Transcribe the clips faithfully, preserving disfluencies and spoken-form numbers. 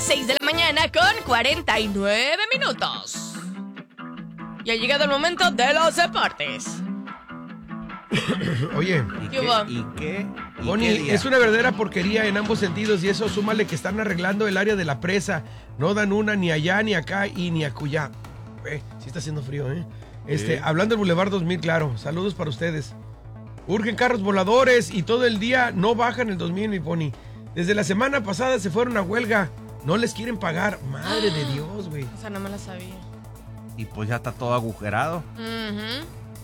seis de la mañana con cuarenta y nueve minutos. Y ha llegado el momento de los deportes. Oye, ¿Y ¿Qué qué? hubo? ¿Y qué? ¿Y Bonnie, qué día? es una verdadera porquería en ambos sentidos y eso súmale que están arreglando el área de la presa. No dan una ni allá, ni acá y ni acullá. Eh, sí está haciendo frío, ¿eh? Este, Sí. hablando del Boulevard dos mil, claro. Saludos para ustedes. Urgen carros voladores y todo el día no bajan el dos mil, mi Pony. Desde la semana pasada se fueron a huelga. No les quieren pagar. Madre de Dios, güey. O sea, no me la sabía. Y pues ya está todo agujerado. Ujú.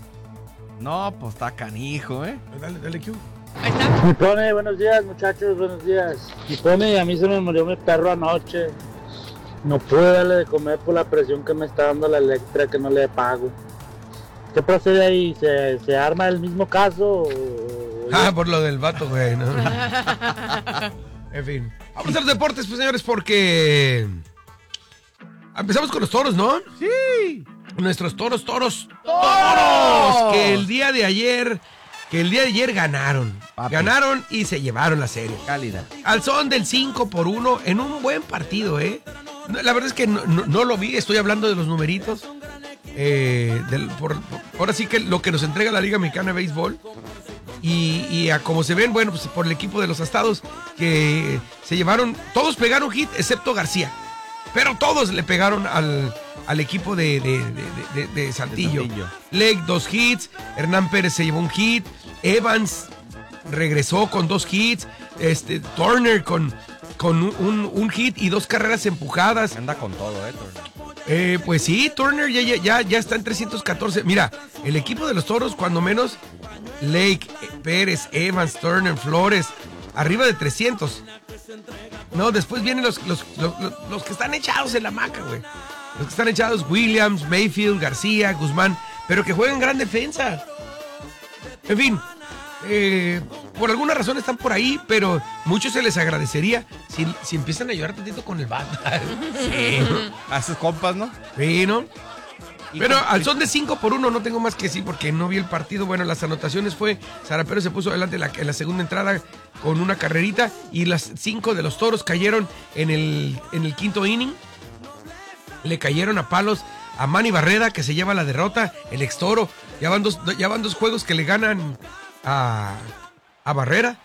No, pues está canijo, ¿eh? Dale, dale, Q. Ahí está. Mi pone, buenos días muchachos, buenos días. Mi pone, a mí se me murió mi perro anoche. No pude darle de comer por la presión que me está dando la Electra que no le pago. ¿Qué procede ahí? ¿Se, se arma el mismo caso? O... Ah, por lo del vato, güey, ¿no? En fin. Vamos a los deportes, pues, señores, porque... Empezamos con los toros, ¿no? Sí. Nuestros toros, toros, toros. Que el día de ayer, que el día de ayer ganaron. Papi. Ganaron y se llevaron la serie. Cálida. Al son del cinco por uno en un buen partido, ¿eh? No, la verdad es que no, no- no lo vi, estoy hablando de los numeritos. Eh, del- por- por- ahora sí que lo que nos entrega la Liga Mexicana de Béisbol. Y, y a como se ven, bueno, pues por el equipo de los Astados, que se llevaron, todos pegaron hit, excepto García. Pero todos le pegaron al, al equipo de, de, de- de- de Saltillo. De Saltillo. Lake, dos hits. Hernán Pérez se llevó un hit. Evans regresó con dos hits. Este, Turner con, con un, un- un hit y dos carreras empujadas. Anda con todo, ¿eh? Turner? Eh, pues sí, Turner ya, ya, ya, ya está en trescientos catorce. Mira, el equipo de los Toros, cuando menos, Lake, eh, Pérez, Evans, Turner, Flores, arriba de trescientos. No, después vienen los, los, los, los- los que están echados en la maca, güey. Los que están echados, Williams, Mayfield, García, Guzmán, pero que juegan gran defensa. En fin, eh, por alguna razón están por ahí, pero mucho se les agradecería si, si empiezan a ayudar tantito con el bat. Sí. A sus compas, ¿no? Sí, ¿no? Y Pero con- al son de cinco por uno no tengo más que decir porque no vi el partido. Bueno, las anotaciones fue, Sarapero se puso adelante en la, en la segunda entrada con una carrerita y las cinco de los Toros cayeron en el, en el quinto inning. Le cayeron a palos a Manny Barreda, que se lleva la derrota, el ex Toro. Ya van dos, ya van dos juegos que le ganan a, a Barrera.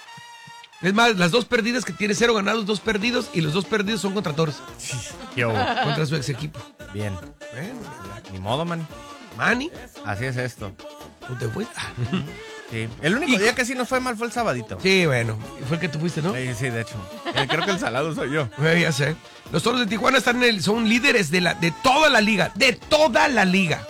Es más, las dos perdidas que tiene, cero ganados, dos perdidos, y los dos perdidos son contra Toros, Yo. contra su ex equipo. Bien. Bueno, Ni modo, man. Manny, Así es esto. ¿tú te fuiste? Sí. El único Y- día que sí nos fue mal fue el sabadito. Sí, bueno, fue el que tú fuiste, ¿no? Sí, sí, de hecho. Eh, Creo que el salado soy yo. Eh, ya sé. Los Toros de Tijuana están en el- son líderes de la de toda la liga, de toda la liga.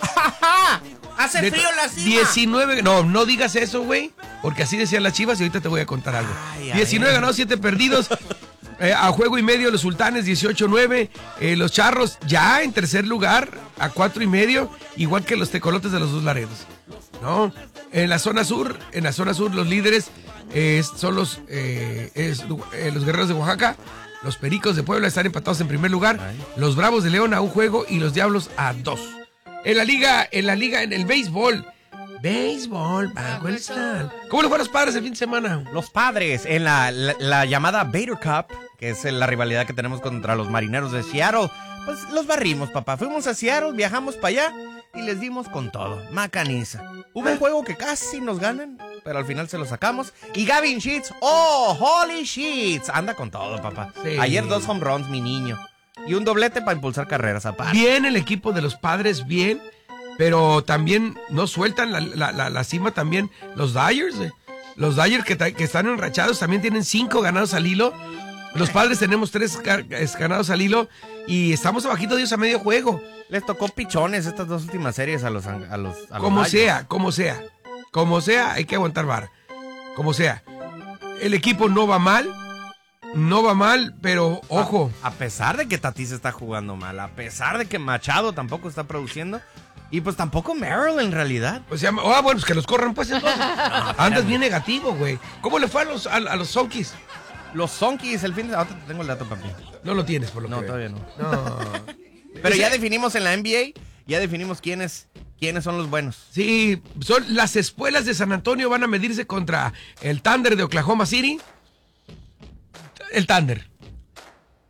Hace De frío to- la cima. diecinueve, no, no digas eso, güey, porque así decían las Chivas y ahorita te voy a contar algo. Ay, diecinueve ay. ganados, siete perdidos. Eh, a juego y medio los Sultanes, dieciocho nueve. Eh, los Charros ya en tercer lugar, a cuatro y medio, igual que los Tecolotes de los dos Laredos. ¿No? En la zona sur, en la zona sur los líderes eh, son los, eh, es, eh, los Guerreros de Oaxaca. Los Pericos de Puebla están empatados en primer lugar. Ay. Los Bravos de León a un juego y los Diablos a dos. En la liga, en la liga, en el béisbol. Béisbol, bajo el sol. ¿Cómo le fue a los Padres el fin de semana? Los Padres en la, la, la llamada Bader Cup, que es la rivalidad que tenemos contra los Marineros de Seattle, pues los barrimos, papá. Fuimos a Seattle, viajamos para allá y les dimos con todo. Macaniza. Hubo un juego que casi nos ganan, pero al final se lo sacamos. Y Gavin Sheets, oh, holy Sheets, anda con todo, papá. Sí. Ayer dos home runs, mi niño. Y un doblete para impulsar carreras aparte. Bien el equipo de los Padres, bien. Pero también no sueltan la, la- la- la cima también los Dyers. eh. Los Dyers que, ta- que están enrachados también tienen cinco ganados al hilo. Los Padres tenemos tres ga- es- ganados al hilo y estamos abajito de ellos a medio juego. Les tocó pichones estas dos últimas series a los a los, a los Como Dodgers. sea, como sea. Como sea, hay que aguantar vara. Como sea. El equipo no va mal. No va mal, pero ojo. A, a pesar de que Tatis está jugando mal, a pesar de que Machado tampoco está produciendo, y pues tampoco Merrill en realidad. O sea, ah, bueno, pues que los corran pues entonces. Andas bien negativo, güey. ¿Cómo le fue a los, a, a los Sonkis? Los Sonkeys, el fin de... Ahorita te tengo el dato, papi. No lo tienes, por lo No, que todavía veo. no. No. Pero Ese- ya definimos en la N B A, ya definimos quiénes, quiénes son los buenos. Sí, son las espuelas de San Antonio van a medirse contra el Thunder de Oklahoma City. El Thunder.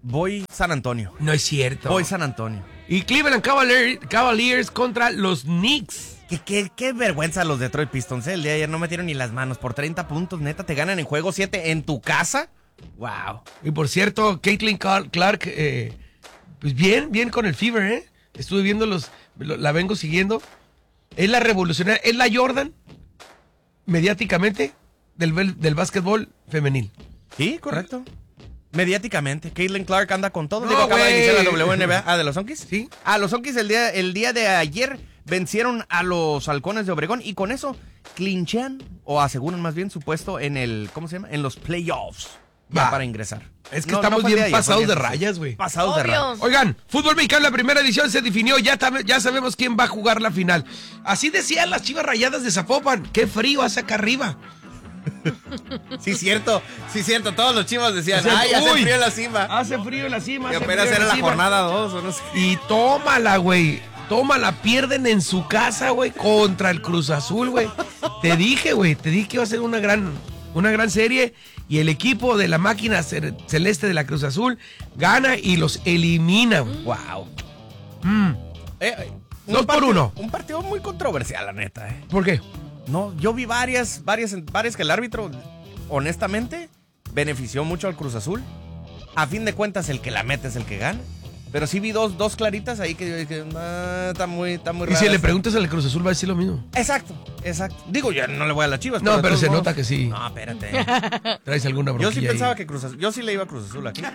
Voy San Antonio. No es cierto. Voy San Antonio. Y Cleveland Cavaliers, Cavaliers contra los Knicks. Qué, qué, qué vergüenza los Detroit Pistons, ¿eh? El día de ayer no metieron ni las manos. Por treinta puntos, neta, te ganan en juego siete en tu casa. Wow. Y por cierto, Caitlin Clark, eh, pues bien, bien con el Fever, ¿eh? Estuve viendo los, la vengo siguiendo. Es la revolucionaria, es la Jordan, mediáticamente, del, del básquetbol femenil. Sí, correcto. Mediáticamente, Caitlin Clark anda con todo. No, Digo, acaba de güey. iniciar la W N B A. Ah, ¿de los Sonkis? Sí. Ah, los Sonkis el día, el día de ayer vencieron a los Halcones de Obregón y con eso clinchan o aseguran más bien su puesto en el, ¿cómo se llama? En los playoffs. Ya Va. para ingresar. Es que No, estamos no fue el bien día de ayer, pasados fue de el día rayas, güey. Pasados de Obvio. rayas. Oigan, fútbol mexicano, la primera edición se definió, ya, tam- ya sabemos quién va a jugar la final. Así decían las Chivas Rayadas de Zapopan, qué frío hace acá arriba. Sí, cierto, sí, cierto. Todos los chivos decían, O sea, ay, hace uy, frío en la cima. Hace frío en la cima. Que hace apenas frío en era la cima. jornada dos o no sé. Y tómala, güey. Tómala, pierden en su casa, güey, contra el Cruz Azul, güey. Te dije, güey, te dije que iba a ser una gran, una gran serie. Y el equipo de la máquina ce- celeste de la Cruz Azul gana y los elimina, güey. Wow. Mm. Eh, eh, un Dos por partido- uno. Un partido muy controversial, la neta, eh. ¿Por qué? No, yo vi varias, varias, varias que el árbitro, honestamente, benefició mucho al Cruz Azul. A fin de cuentas, el que la mete es el que gana. Pero sí vi dos, dos claritas ahí que yo dije, "Ah, está muy, está muy Y rara si le esta". preguntas al Cruz Azul va a decir lo mismo. Exacto, exacto. Digo, yo no le voy a las Chivas. No, de pero todos se modos- nota que sí. No, espérate. ¿Traes alguna Yo bronquilla sí pensaba ahí? que Cruz Azul, yo sí le iba a Cruz Azul aquí.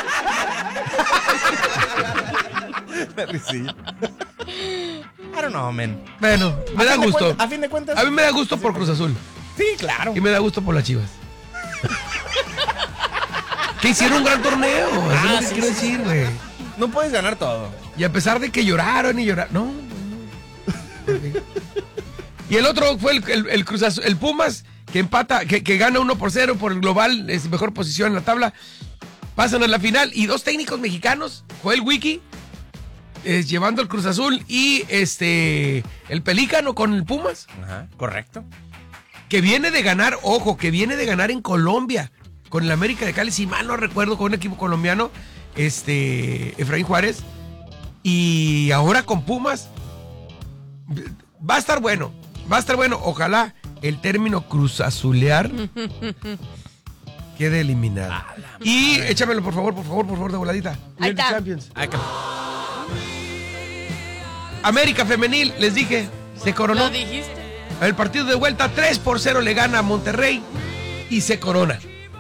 La risilla. I don't know, man. Bueno, me A da fin de gusto. cuentas- a fin de cuentas. A mí me da gusto por Cruz Azul. Sí, claro. Y me da gusto por las Chivas. Que hicieron un gran torneo. Eso es Ah, lo que sí, quiero sí, decir, güey. No puedes ganar todo. Y a pesar de que lloraron y lloraron. No, no, no. Y el otro fue el, el, el Cruz Azul, el Pumas, que empata, que, que gana uno por cero por el global, es mejor posición en la tabla. Pasan a la final. Y dos técnicos mexicanos, Joel Wiki, eh, llevando al Cruz Azul, y este el Pelícano con el Pumas, Ajá, correcto. que viene de ganar, ojo, que viene de ganar en Colombia, con el América de Cali, si mal no recuerdo, con un equipo colombiano, este, Efraín Juárez, y ahora con Pumas, va a estar bueno, va a estar bueno, ojalá el término cruzazulear quede eliminado. Y échamelo, por favor, por favor, por favor, de voladita. Ahí está. Champions. Ay, que- América Femenil, les dije, se coronó. ¿Lo dijiste? El partido de vuelta tres por cero le gana a Monterrey y se corona.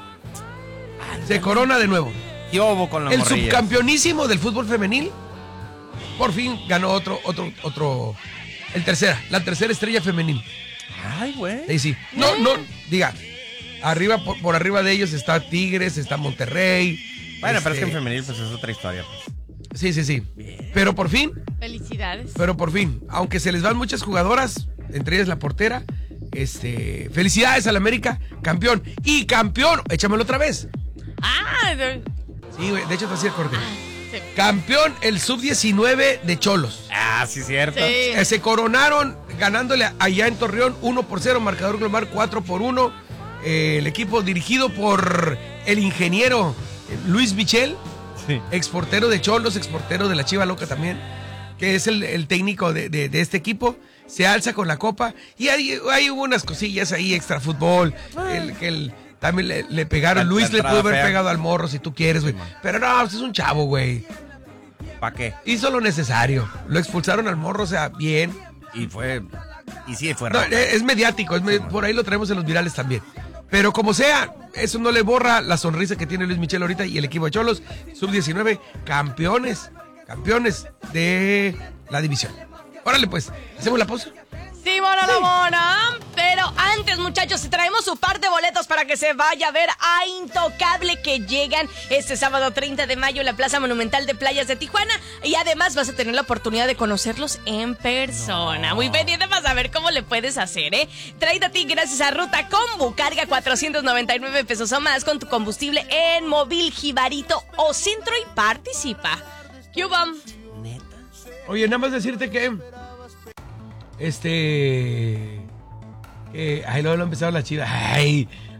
Se corona de nuevo. ¿Qué hubo con las El morrillas? subcampeonísimo del fútbol femenil por fin ganó otro, otro, otro, el tercera, la tercera estrella femenil. Ay, güey. Ahí sí. No, no, diga, arriba, por, por arriba de ellos está Tigres, está Monterrey. Bueno, pero es que en este, femenil pues es otra historia. Pues. Sí, sí, sí. Pero por fin, Felicidades. pero por fin, aunque se les van muchas jugadoras, entre ellas la portera, este, felicidades al América, campeón. Y campeón, échamelo otra vez. Ah, de- Sí, güey, de hecho te hacía corte. sí. Campeón el sub diecinueve de Cholos. Ah, sí, cierto. Sí. Eh, se coronaron ganándole allá en Torreón uno por cero, marcador global cuatro por uno. Eh, el equipo dirigido por el ingeniero eh, Luis Michel, Sí. exportero de Cholos, exportero de la Chiva Loca también, que es el, el técnico de, de- de este equipo, se alza con la copa y hay, hay unas cosillas ahí, extra fútbol, el, que el, también le, le pegaron, La- Luis la le entrada pudo haber fea. pegado al morro si tú quieres, güey, pero no, pues es un chavo, güey, ¿Para qué? hizo lo necesario, lo expulsaron al morro, o sea, bien. Y fue. Y sí, fue No, raro. es mediático, es me- por ahí lo traemos en los virales también. Pero como sea, eso no le borra la sonrisa que tiene Luis Michel ahorita y el equipo de Cholos, sub diecinueve, campeones, campeones de la división. Órale pues, hacemos la pausa. Sí, mona la mona. Pero antes, muchachos, te traemos su par de boletos para que se vaya a ver a Intocable, que llegan este sábado treinta de mayo en la Plaza Monumental de Playas de Tijuana. Y además vas a tener la oportunidad de conocerlos en persona. Muy pendiente para saber cómo le puedes hacer, ¿eh? Traído a ti gracias a Ruta Combu. Carga cuatrocientos noventa y nueve pesos o más con tu combustible en Móvil, Jibarito o Centro y participa. ¿Qué hubo? Oye, nada más decirte que este eh, ay, luego lo empezaron las Chivas. Ay,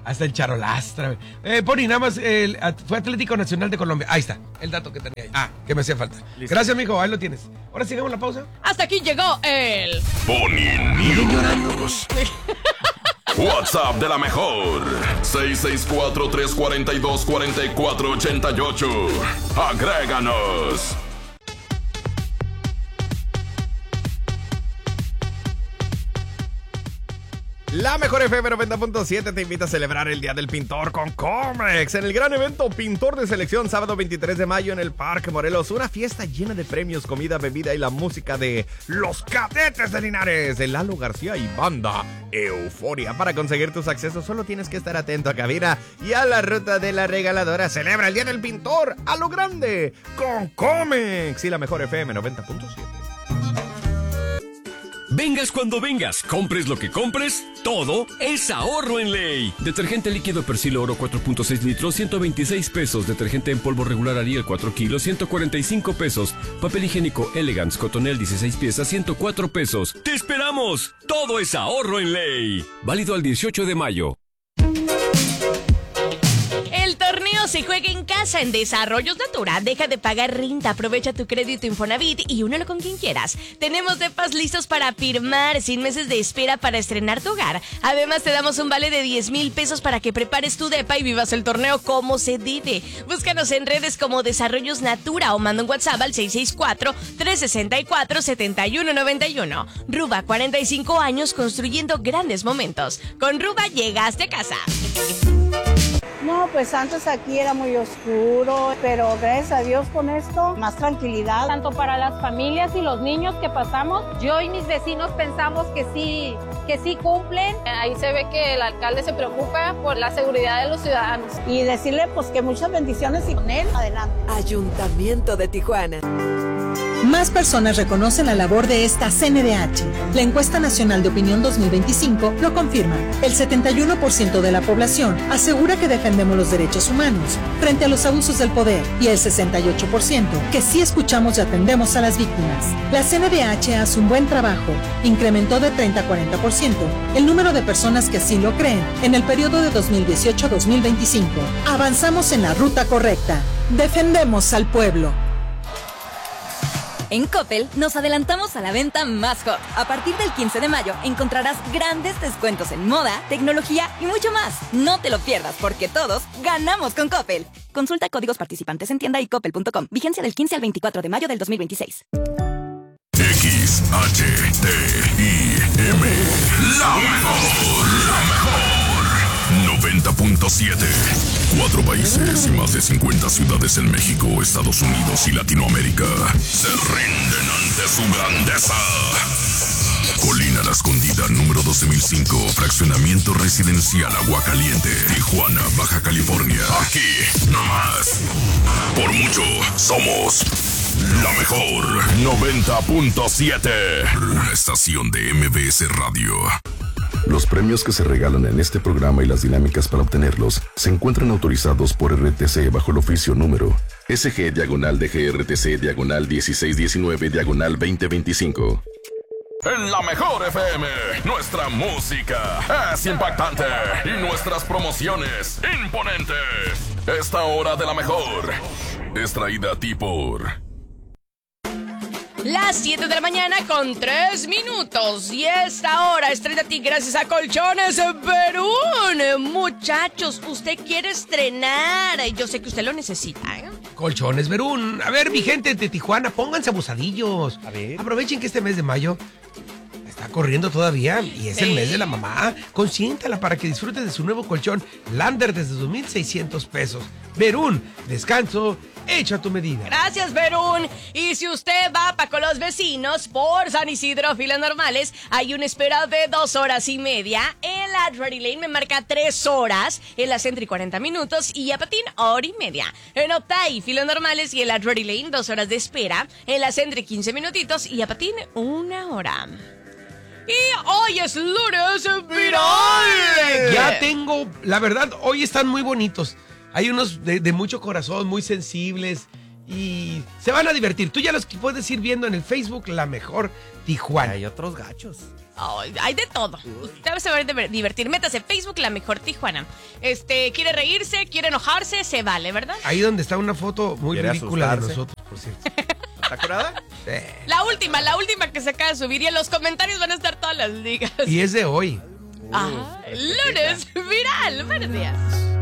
Hasta el Charolastra. Eh, Pony, nada más, eh, fue Atlético Nacional de Colombia. Ahí está, el dato que tenía ahí. Ah, que me hacía falta. Listo. Gracias, mijo, ahí lo tienes. Ahora sigamos la pausa. Hasta aquí llegó el... Pony News. WhatsApp de la mejor. seis seis cuatro, tres cuatro dos, cuatro cuatro ocho ocho. Agréganos. La mejor F M noventa punto siete te invita a celebrar el Día del Pintor con Comex en el gran evento Pintor de Selección, sábado veintitrés de mayo en el Parque Morelos. Una fiesta llena de premios, comida, bebida y la música de Los Cadetes de Linares, de Lalo García y banda Euforia. Para conseguir tus accesos solo tienes que estar atento a cabina y a la ruta de la regaladora. Celebra el Día del Pintor a lo grande con Comex y la mejor F M noventa punto siete. Vengas cuando vengas, compres lo que compres, todo es ahorro en Ley. Detergente líquido Persil Oro cuatro punto seis litros, ciento veintiséis pesos. Detergente en polvo regular Ariel cuatro kilos, ciento cuarenta y cinco pesos. Papel higiénico Elegance Cotonel dieciséis piezas, ciento cuatro pesos. ¡Te esperamos! Todo es ahorro en Ley. Válido al dieciocho de mayo. El torneo se juega en casa en Desarrollos Natura. Deja de pagar renta, aprovecha tu crédito Infonavit y únelo con quien quieras. Tenemos depas listos para firmar, sin meses de espera para estrenar tu hogar. Además te damos un vale de diez mil pesos para que prepares tu depa y vivas el torneo como se debe. Búscanos en redes como Desarrollos Natura o manda un WhatsApp al seis seis cuatro, tres seis cuatro, siete uno nueve uno. Ruba, cuarenta y cinco años construyendo grandes momentos. Con Ruba llegaste a casa. No, pues antes aquí era muy oscuro, pero gracias a Dios con esto, más tranquilidad. Tanto para las familias y los niños que pasamos, yo y mis vecinos pensamos que sí, que sí cumplen. Ahí se ve que el alcalde se preocupa por la seguridad de los ciudadanos. Y decirle pues que muchas bendiciones y con él, adelante. Ayuntamiento de Tijuana. Más personas reconocen la labor de esta C N D H. La encuesta nacional de opinión dos mil veinticinco lo confirma. El setenta y uno por ciento de la población asegura que defendemos los derechos humanos frente a los abusos del poder y el sesenta y ocho por ciento que sí escuchamos y atendemos a las víctimas. La C N D H hace un buen trabajo. Incrementó de treinta a cuarenta por ciento el número de personas que así lo creen en el periodo de dos mil dieciocho a dos mil veinticinco. Avanzamos en la ruta correcta. Defendemos al pueblo. En Coppel nos adelantamos a la venta más hot. A partir del quince de mayo encontrarás grandes descuentos en moda, tecnología y mucho más. No te lo pierdas porque todos ganamos con Coppel. Consulta códigos participantes en tienda y coppel punto com. Vigencia del quince al veinticuatro de mayo del dos mil veintiséis. X H T I M. La mejor. La mejor. noventa punto siete. Cuatro países y más de cincuenta ciudades en México, Estados Unidos y Latinoamérica se rinden ante su grandeza. Colina La Escondida, número doce mil cinco, fraccionamiento residencial Aguacaliente, Tijuana, Baja California. Aquí, nomás. Por mucho, somos la mejor. noventa punto siete. Estación de M B S Radio. Los premios que se regalan en este programa y las dinámicas para obtenerlos se encuentran autorizados por R T C bajo el oficio número S G diagonal D G R T C diagonal dieciséis diecinueve diagonal veinte veinticinco. En la mejor F M, nuestra música es impactante y nuestras promociones imponentes. Esta hora de la mejor es traída a ti por... Las siete de la mañana con tres minutos. Y esta hora es traída a ti gracias a Colchones Verún. Muchachos, usted quiere estrenar. Yo sé que usted lo necesita, ¿eh? Colchones Verún. A ver, mi gente de Tijuana, pónganse abusadillos. A ver. Aprovechen que este mes de mayo está corriendo todavía y es sí. el mes de la mamá. Consiéntala para que disfrute de su nuevo colchón Lander desde dos mil seiscientos pesos. Verún, descanso hecho a tu medida. Gracias, Verún. Y si usted va para con los vecinos por San Isidro, filas normales, hay una espera de dos horas y media. En la Drury Lane me marca tres horas. En la Sentry, cuarenta minutos. Y a Patín, hora y media. En Optay, filas normales y en la Drury Lane, dos horas de espera. En la Sentry, quince minutitos. Y a Patín, una hora. Y hoy es lunes viral. Ya tengo, la verdad, hoy están muy bonitos. Hay unos de, de mucho corazón, muy sensibles. y se van a divertir. Tú ya los puedes ir viendo en el Facebook La Mejor Tijuana. Hay otros gachos. Oh, hay de todo. Usted se va a divertir. Métase en Facebook La Mejor Tijuana. Este, quiere reírse, quiere enojarse, se vale, ¿verdad? Ahí donde está una foto muy ¿Quiere ridícula asustarse? de nosotros, por cierto. ¿Está curada? Eh. La última, la última que se acaba de subir y en los comentarios van a estar todas las ligas. Y es de hoy. Ah, lunes viral. Buenos días.